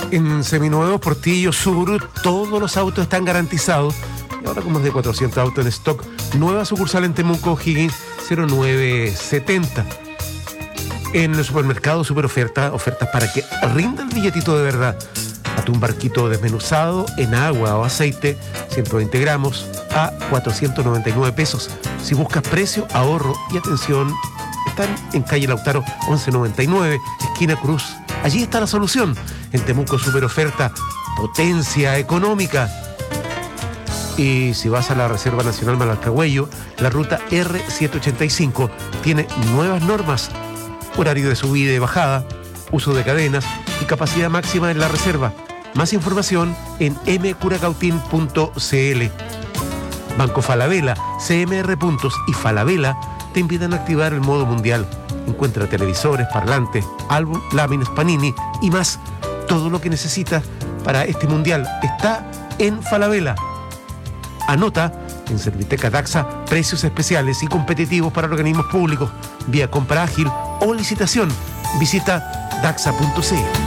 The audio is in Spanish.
En Seminuevos, Portillo, Subaru, todos los autos están garantizados. Y ahora con más de 400 autos en stock, nueva sucursal en Temuco, O'Higgins 0970. En el supermercado Super Oferta, ofertas para que rinda el billetito de verdad. Atún barquito desmenuzado en agua o aceite, 120 gramos, a 499 pesos. Si buscas precio, ahorro y atención, están en calle Lautaro 1199, esquina Cruz. Allí está la solución. En Temuco Super Oferta, potencia económica. Y si vas a la Reserva Nacional Malalcahuello, la ruta R785 tiene nuevas normas. Horario de subida y bajada, uso de cadenas y capacidad máxima en la reserva. Más información en mcuracautín.cl. Banco Falabella, CMR Puntos y Falabella te invitan a activar el modo mundial. Encuentra televisores, parlantes, álbum, láminas, Panini y más. Todo lo que necesitas para este mundial está en Falabella. Anota en Serviteca Daxa precios especiales y competitivos para organismos públicos, vía compra ágil o licitación. Visita daxa.cl.